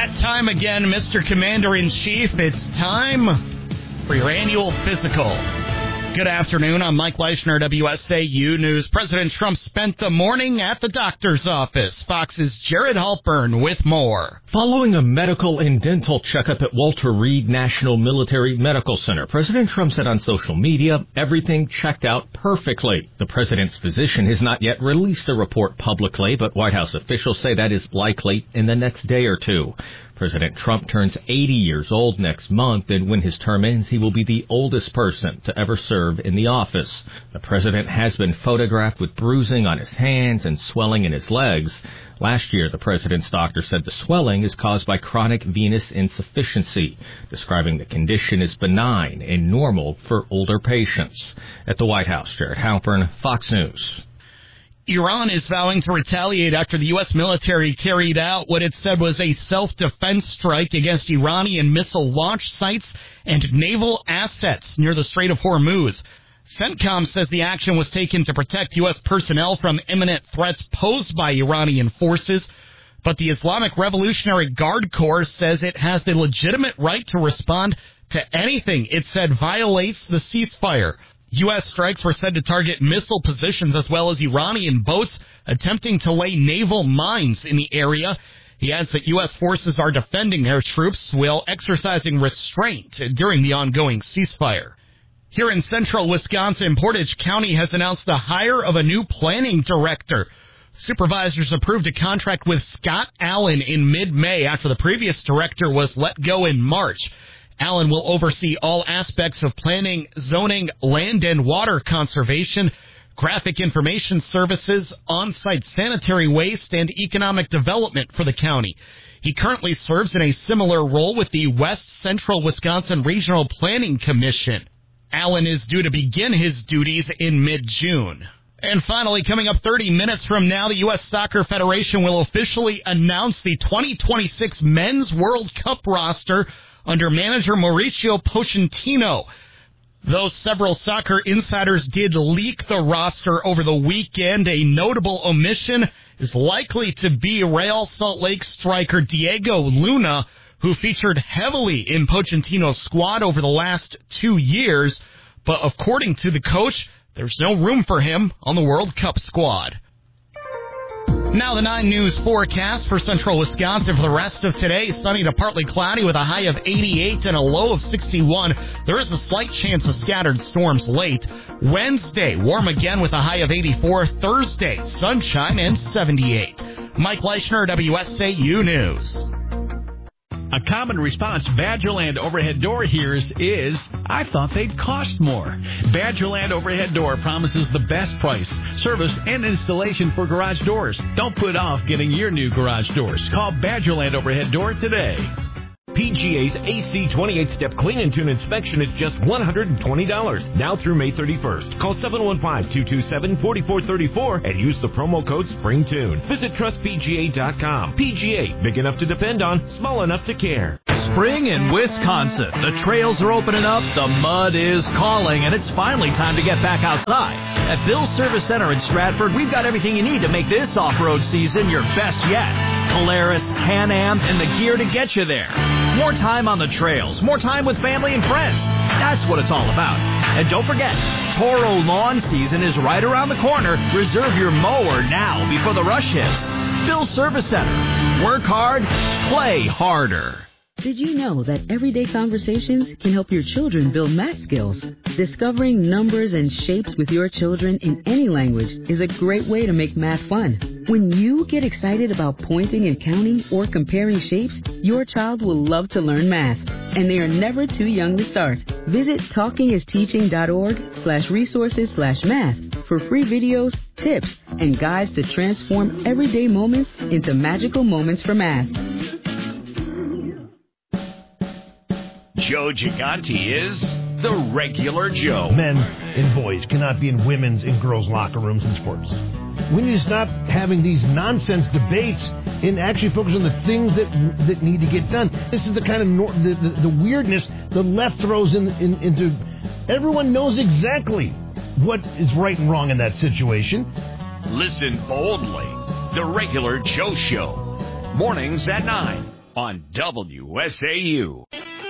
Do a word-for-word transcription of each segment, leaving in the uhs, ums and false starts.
That time again, Mister Commander-in-Chief. It's time for your annual physical. Good afternoon. I'm Mike Leishner, W S A U News. President Trump spent the morning at the doctor's office. Fox's Jared Halpern with more. Following a medical and dental checkup at Walter Reed National Military Medical Center, President Trump said on social media, everything checked out perfectly. The president's physician has not yet released a report publicly, but White House officials say that is likely in the next day or two. President Trump turns eighty years old next month, and when his term ends, he will be the oldest person to ever serve in the office. The president has been photographed with bruising on his hands and swelling in his legs. Last year, the president's doctor said the swelling is caused by chronic venous insufficiency, describing the condition as benign and normal for older patients. At the White House, Jared Halpern, Fox News. Iran is vowing to retaliate after the U S military carried out what it said was a self-defense strike against Iranian missile launch sites and naval assets near the Strait of Hormuz. CENTCOM says the action was taken to protect U S personnel from imminent threats posed by Iranian forces, but the Islamic Revolutionary Guard Corps says it has the legitimate right to respond to anything it said violates the ceasefire. U S strikes were said to target missile positions as well as Iranian boats attempting to lay naval mines in the area. He adds that U S forces are defending their troops while exercising restraint during the ongoing ceasefire. Here in central Wisconsin, Portage County has announced the hire of a new planning director. Supervisors approved a contract with Scott Allen in mid-May after the previous director was let go in March. Allen will oversee all aspects of planning, zoning, land and water conservation, graphic information services, on-site sanitary waste, and economic development for the county. He currently serves in a similar role with the West Central Wisconsin Regional Planning Commission. Allen is due to begin his duties in mid-June. And finally, coming up thirty minutes from now, the U S Soccer Federation will officially announce the twenty twenty-six Men's World Cup roster under manager Mauricio Pochettino. Though several soccer insiders did leak the roster over the weekend, a notable omission is likely to be Real Salt Lake striker Diego Luna, who featured heavily in Pochettino's squad over the last two years. But according to the coach, there's no room for him on the World Cup squad. Now the nine News forecast for central Wisconsin for the rest of today. Sunny to partly cloudy with a high of eighty-eight and a low of sixty-one. There is a slight chance of scattered storms late. Wednesday, warm again with a high of eighty-four. Thursday, sunshine and seventy-eight. Mike Leishner, W S A U News. A common response Badgerland Overhead Door hears is, I thought they'd cost more. Badgerland Overhead Door promises the best price, service, and installation for garage doors. Don't put off getting your new garage doors. Call Badgerland Overhead Door today. P G A's A C twenty-eight step clean and tune inspection is just one hundred twenty dollars, now through May thirty-first. Call seven one five, two two seven, four four three four and use the promo code SPRINGTUNE. Visit trust P G A dot com. P G A, big enough to depend on, small enough to care. Spring in Wisconsin. The trails are opening up, the mud is calling, and it's finally time to get back outside. At Bill's Service Center in Stratford, we've got everything you need to make this off-road season your best yet. Polaris, Can-Am, and the gear to get you there. More time on the trails, more time with family and friends. That's what it's all about. And don't forget, Toro lawn season is right around the corner. Reserve your mower now before the rush hits. Bill's Service Center. Work hard, play harder. Did you know that everyday conversations can help your children build math skills? Discovering numbers and shapes with your children in any language is a great way to make math fun. When you get excited about pointing and counting or comparing shapes, your child will love to learn math, and they are never too young to start. Visit talkingisteaching.org slash resources slash math for free videos, tips, and guides to transform everyday moments into magical moments for math. Joe Gigante is the regular Joe. Men and boys cannot be in women's and girls' locker rooms in sports. We need to stop having these nonsense debates and actually focus on the things that that need to get done. This is the kind of nor- the, the, the weirdness the left throws in, in, into. Everyone knows exactly what is right and wrong in that situation. Listen boldly. The regular Joe Show. Mornings at nine. on W S A U.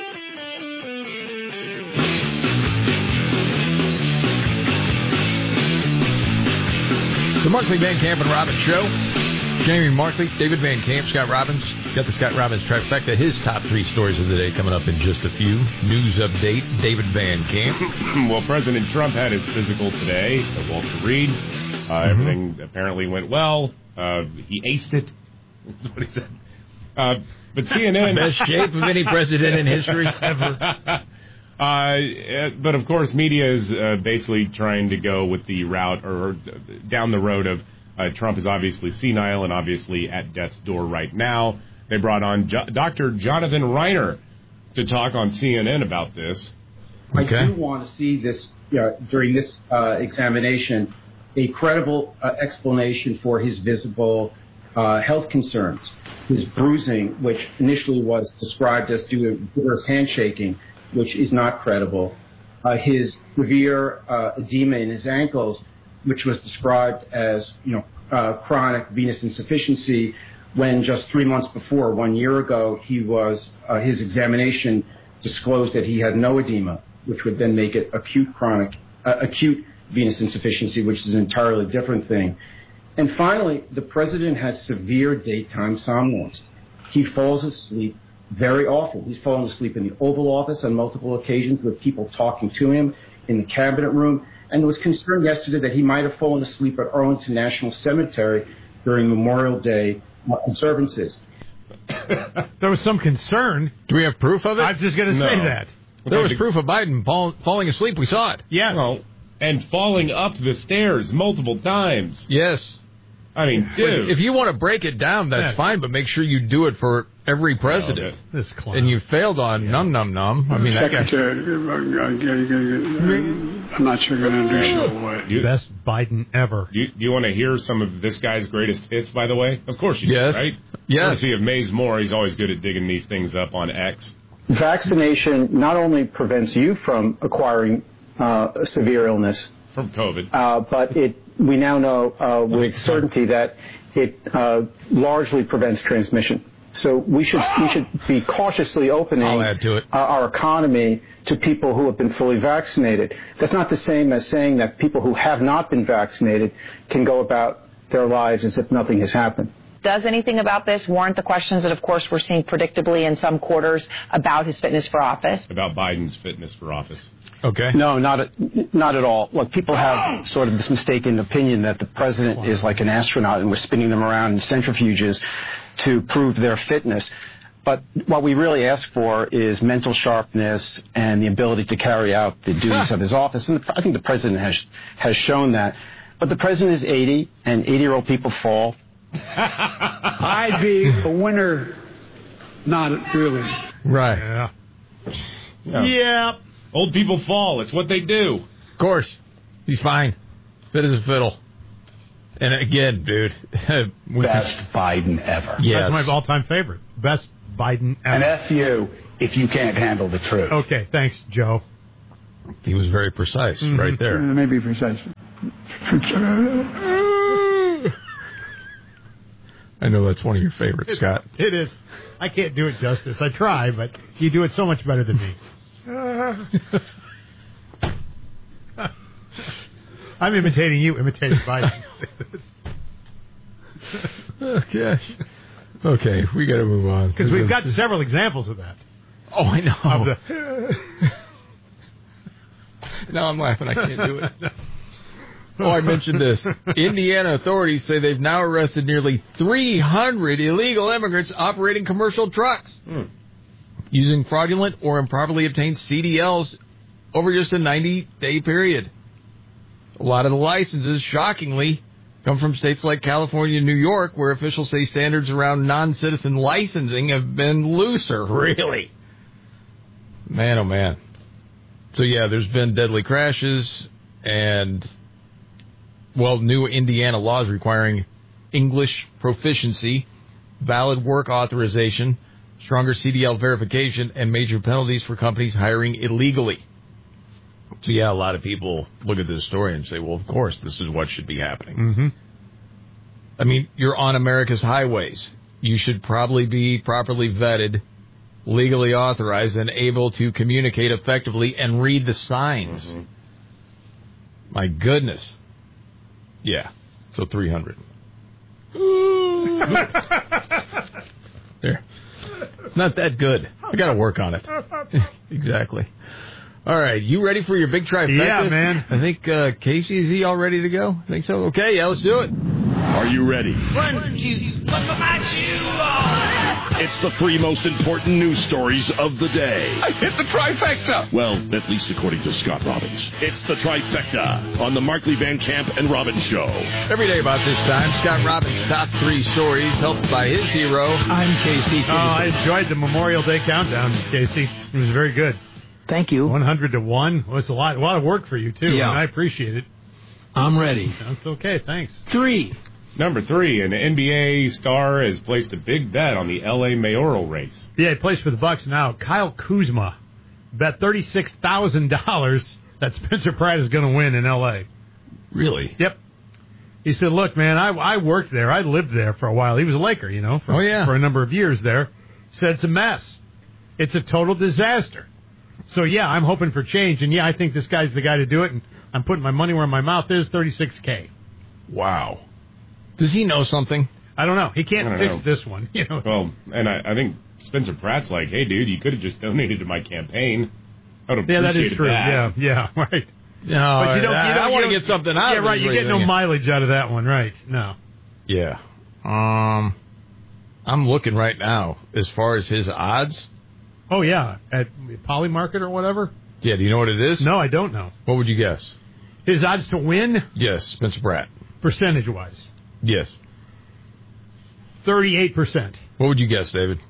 The Markley, Van Camp, and Robbins Show. Jamie Markley, David Van Camp, Scott Robbins. Got the Scott Robbins trifecta. His top three stories of the day coming up in just a few. News update, David Van Camp. Well, President Trump had his physical today at Walter Reed. Uh, mm-hmm. Everything apparently went well. Uh, he aced it. That's what he said. Uh, but C N N... Best shape of any president in history ever. Uh, but, of course, media is uh, basically trying to go with the route or down the road of uh, Trump is obviously senile and obviously at death's door right now. They brought on jo- Doctor Jonathan Reiner to talk on C N N about this. Okay. I do want to see this, you know, during this uh, examination, a credible uh, explanation for his visible uh, health concerns. His bruising, which initially was described as due to vigorous handshaking, which is not credible. Uh, his severe uh, edema in his ankles, which was described as, you know, uh, chronic venous insufficiency, when just three months before, one year ago, he was uh, his examination disclosed that he had no edema, which would then make it acute chronic, uh, acute venous insufficiency, which is an entirely different thing. And finally, the president has severe daytime somnolence. He falls asleep very often. He's fallen asleep in the Oval Office on multiple occasions with people talking to him in the cabinet room. And there was concern yesterday that he might have fallen asleep at Arlington National Cemetery during Memorial Day observances. There was some concern. Do we have proof of it? I was just going to No. say that. There was proof of Biden fall, falling asleep. We saw it. Yes. Well, and falling up the stairs multiple times. Yes. I mean, dude. If you want to break it down, that's Yeah. fine, but make sure you do it for every president. No, This clown. And you failed on yeah. num num num. I mean, that guy. I'm not sure going to introduce you away. You, Best Biden ever. do you, do you want to hear some of this guy's greatest hits, by the way? Of course you Yes. do, right? Yes. Courtesy of Maze Moore. He's always good at digging these things up on X. Vaccination not only prevents you from acquiring uh, severe illness, From COVID. uh, but it we now know uh, with certainty that it uh, largely prevents transmission. So we should we should be cautiously opening I'll add to it. Uh, our economy to people who have been fully vaccinated. That's not the same as saying that people who have not been vaccinated can go about their lives as if nothing has happened. Does anything about this warrant the questions that, of course, we're seeing predictably in some quarters about his fitness for office? About Biden's fitness for office. Okay. No, not at, not at all. Look, people have sort of this mistaken opinion that the president is like an astronaut and we're spinning them around in centrifuges to prove their fitness. But what we really ask for is mental sharpness and the ability to carry out the duties of his office. And I think the president has has shown that. But the president is eighty, and eighty-year-old people fall. I'd be a winner, not really. Right. Yeah. Yeah. Yeah. Old people fall. It's what they do. Of course. He's fine. Fit as a fiddle. And again, dude. we Best Biden ever. Yes. That's my all-time favorite. Best Biden ever. And F you if you can't handle the truth. Okay, thanks, Joe. He was very precise mm-hmm. right there. Maybe precise. I know that's one of your favorites, Scott. It is. I can't do it justice. I try, but you do it so much better than me. I'm imitating you, imitating Biden. Oh, gosh. Okay, we got to move on. Because we've got several examples of that. Oh, I know. Of the no, I'm laughing. I can't do it. Oh, I mentioned this. Indiana authorities say they've now arrested nearly three hundred illegal immigrants operating commercial trucks hmm. using fraudulent or improperly obtained C D Ls over just a ninety-day period. A lot of the licenses, shockingly, come from states like California and New York, where officials say standards around non-citizen licensing have been looser. Really? Man, oh, man. So, yeah, there's been deadly crashes and, well, new Indiana laws requiring English proficiency, valid work authorization, stronger C D L verification, and major penalties for companies hiring illegally. So, yeah, a lot of people look at this story and say, well, of course, this is what should be happening. Mm-hmm. I mean, you're on America's highways. you should probably be properly vetted, legally authorized, and able to communicate effectively and read the signs. Mm-hmm. My goodness. Yeah. So three hundred. There. Not that good. I got to work on it. Exactly. All right. You ready for your big trifecta? Yeah, man. I think uh, Casey, is he all ready to go? I think so. Okay. Yeah, let's do it. Are you ready? One, two, look at you! It's the three most important news stories of the day. I hit the trifecta! Well, at least according to Scott Robbins. It's the trifecta on the Markley Van Camp and Robbins Show. Every day about this time, Scott Robbins' top three stories, helped by his hero. I'm Casey. Oh, I enjoyed the Memorial Day countdown, Casey. It was very good. Thank you. one hundred to one was a lot, a lot of work for you, too, yeah. and I appreciate it. I'm ready. That's okay, thanks. Three. Number three, an N B A star has placed a big bet on the L A mayoral race. Yeah, he plays for the Bucks now. Kyle Kuzma bet thirty-six thousand dollars that Spencer Pratt is going to win in L A. Really? Yep. He said, look, man, I, I worked there. I lived there for a while. He was a Laker, you know, for, oh, yeah. for a number of years there. Said it's a mess. It's a total disaster. So, yeah, I'm hoping for change. And, yeah, I think this guy's the guy to do it. And I'm putting my money where my mouth is, thirty-six K. Wow. Does he know something? I don't know. He can't fix know. this one. You know. Well, and I, I think Spencer Pratt's like, hey, dude, you could have just donated to my campaign. I would have yeah, that is true. That. Yeah, yeah, right. No, but you don't, I, you don't, I want to you get something out yeah, of it. Yeah, right. You get no mileage out of that one, right? No. Yeah. Um, I'm looking right now as far as his odds. Oh, yeah. At Polymarket or whatever? Yeah, do you know what it is? No, I don't know. What would you guess? His odds to win? Yes, Spencer Pratt. Percentage-wise? Yes. thirty-eight percent. What would you guess, David?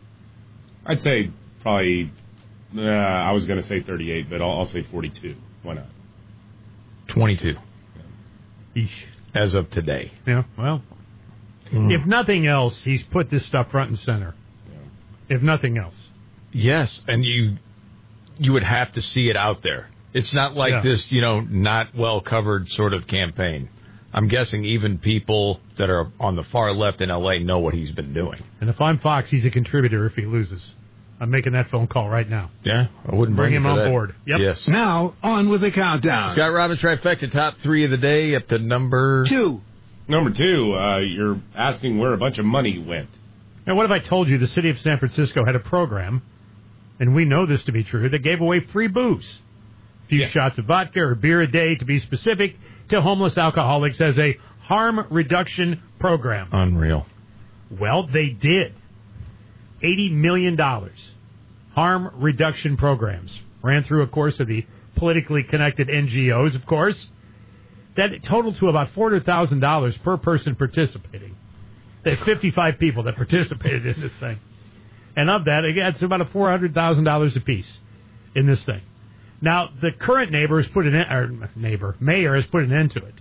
I'd say probably, uh, I was going to say thirty-eight, but I'll, I'll say forty-two. Why not? twenty-two. Eesh. As of today. Yeah, well, mm. if nothing else, he's put this stuff front and center. Yeah. If nothing else. Yes, and you you would have to see it out there. It's not like yeah. this, you know, not well-covered sort of campaign. I'm guessing even people that are on the far left in L A know what he's been doing. And if I'm Fox, he's a contributor if he loses. I'm making that phone call right now. Yeah, I wouldn't bring him on that. board. Yep. Yes. Now, on with the countdown. Scott Robbins trifecta, top three of the day up to number two. Number two, uh, you're asking where a bunch of money went. Now, what if I told you the city of San Francisco had a program, and we know this to be true, that gave away free booze? A few yeah. shots of vodka or beer a day, to be specific, to homeless alcoholics as a harm reduction program. Unreal. Well, they did. eighty million dollars. Harm reduction programs. Ran through a course of the politically connected N G Os, of course. That totaled to about four hundred thousand dollars per person participating. There's fifty-five people that participated in this thing. And of that, it's about a four hundred thousand dollars apiece in this thing. Now, the current neighbor has put an end, or neighbor, mayor has put an end to it.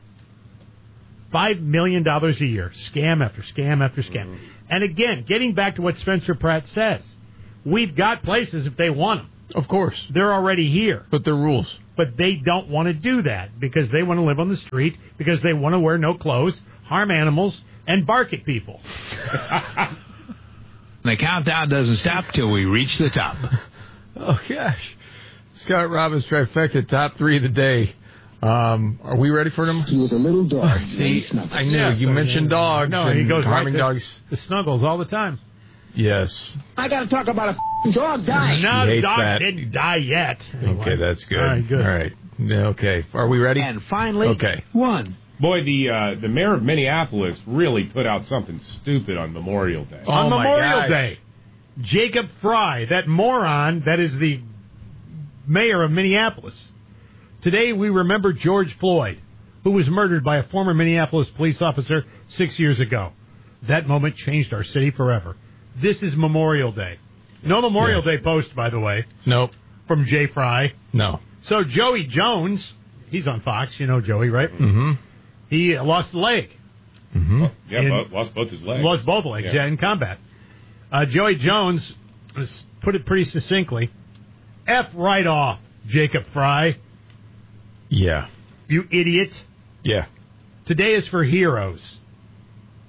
Five million dollars a year, scam after scam after scam. Mm-hmm. And again, getting back to what Spencer Pratt says, we've got places if they want them. Of course. They're already here. But they're rules. But they don't want to do that because they want to live on the street, because they want to wear no clothes, harm animals, and bark at people. The countdown doesn't stop till we reach the top. Oh, gosh. Scott Robbins trifecta, top three of the day. Um, are we ready for them? He was a little dog. See, I knew. Yes, you I mentioned mean, dogs. No, he goes harming right to, dogs. The snuggles all the time. Yes. I got to talk about a f***ing dog dying. No, the dog that. didn't die yet. Anyway. Okay, that's good. All right, good. All right. Okay. Are we ready? And finally, okay. one. Boy, the uh, the mayor of Minneapolis really put out something stupid on Memorial Day. Oh, on my Memorial gosh. Day, Jacob Fry, that moron that is the mayor of Minneapolis. Today we remember George Floyd, who was murdered by a former Minneapolis police officer six years ago. That moment changed our city forever. This is Memorial Day. No Memorial yeah. Day post, by the way. Nope. From Jay Fry. No. So Joey Jones, he's on Fox. You know Joey, right? Mm-hmm. He lost a leg. Mm-hmm. Well, yeah, in, both, lost both his legs. Lost both legs, yeah, yeah in combat. Uh, Joey Jones put it pretty succinctly. F right off, Jacob Fry. Yeah. You idiot. Yeah. Today is for heroes.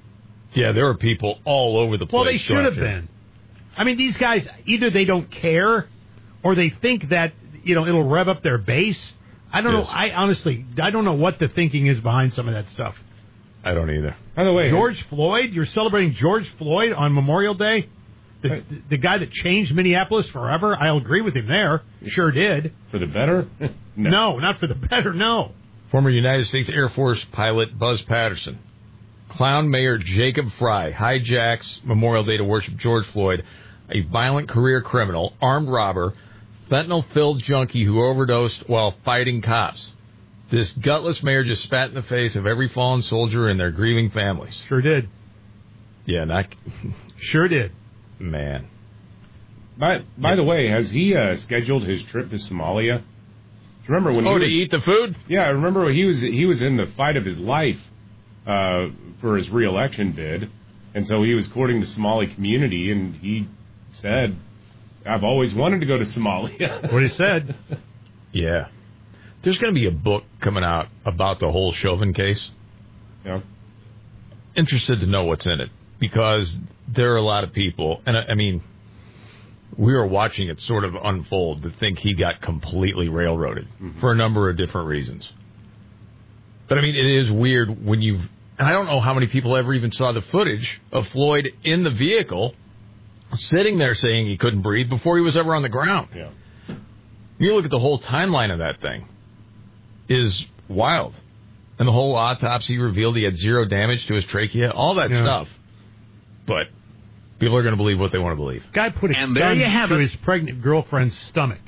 Yeah, there were people all over the place. Well, they should have been. I mean, these guys, either they don't care or they think that, you know, it'll rev up their base. I don't yes. know. I honestly, I don't know what the thinking is behind some of that stuff. I don't either. By the way, George Floyd, you're celebrating George Floyd on Memorial Day? The, the, the guy that changed Minneapolis forever? I'll agree with him there. Sure did. For the better? no. no, not for the better, no. Former United States Air Force pilot Buzz Patterson. Clown Mayor Jacob Fry hijacks Memorial Day to worship George Floyd, a violent career criminal, armed robber, fentanyl-filled junkie who overdosed while fighting cops. This gutless mayor just spat in the face of every fallen soldier and their grieving families. Sure did. Yeah, not... Sure did. Man. By by the way, has he uh, scheduled his trip to Somalia? Do you remember when oh, he to was, eat the food? Yeah, I remember when he was he was in the fight of his life uh, for his re-election bid, and so he was courting the Somali community, and he said, "I've always wanted to go to Somalia." What he said. Yeah. There's going to be a book coming out about the whole Chauvin case. Yeah. Interested to know what's in it, because there are a lot of people, and I, I mean, we were watching it sort of unfold, to think he got completely railroaded mm-hmm. for a number of different reasons. But I mean, it is weird when you've, and I don't know how many people ever even saw the footage of Floyd in the vehicle, sitting there saying he couldn't breathe before he was ever on the ground. Yeah. You look at the whole timeline of that thing, is wild. And the whole autopsy revealed he had zero damage to his trachea, all that yeah. stuff. But people are going to believe what they want to believe. Guy put a and gun you have to it. his pregnant girlfriend's stomach.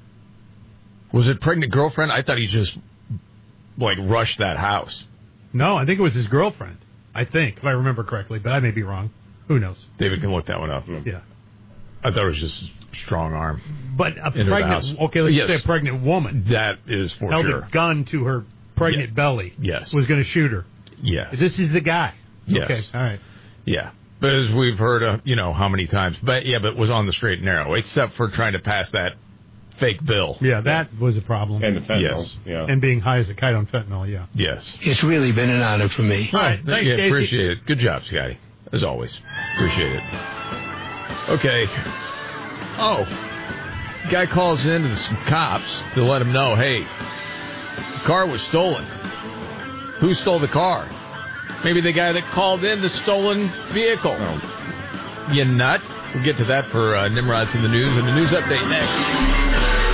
Was it pregnant girlfriend? I thought he just, like, rushed that house. No, I think it was his girlfriend. I think, if I remember correctly, but I may be wrong. Who knows? David can look that one up. Yeah. I thought it was just strong arm. But a pregnant, okay, let's yes. say a pregnant woman. That is for held sure. Held a gun to her pregnant yeah. belly. Yes. Was going to shoot her. Yes. This is the guy. Yes. Okay, all right. Yeah. But as we've heard, uh, you know, how many times. But, yeah, but was on the straight and narrow, except for trying to pass that fake bill. Yeah, that yeah. was a problem. And the fentanyl. Yes. Yeah. And being high as a kite on fentanyl, yeah. Yes. It's really been an honor for me. All right, thanks, yeah, Casey. Appreciate it. Good job, Scotty. As always. Appreciate it. Okay. Oh. Guy calls in to some cops to let him know, hey, the car was stolen. Who stole the car? Maybe the guy that called in the stolen vehicle. Oh. You nut? We'll get to that for uh, Nimrod's in the news and the news update next.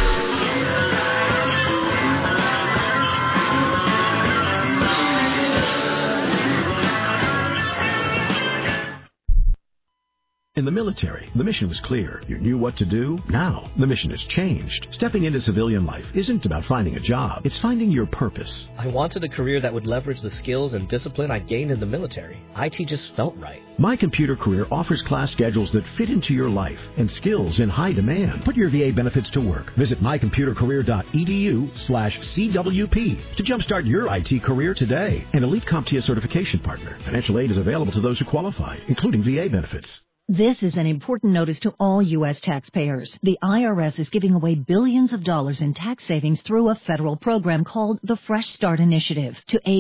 In the military, the mission was clear. You knew what to do. Now, the mission has changed. Stepping into civilian life isn't about finding a job. It's finding your purpose. I wanted a career that would leverage the skills and discipline I gained in the military. I T just felt right. My Computer Career offers class schedules that fit into your life and skills in high demand. Put your V A benefits to work. Visit mycomputercareer.edu slash CWP to jumpstart your I T career today. An Elite CompTIA certification partner. Financial aid is available to those who qualify, including V A benefits. This is an important notice to all U S taxpayers. The I R S is giving away billions of dollars in tax savings through a federal program called the Fresh Start Initiative to aid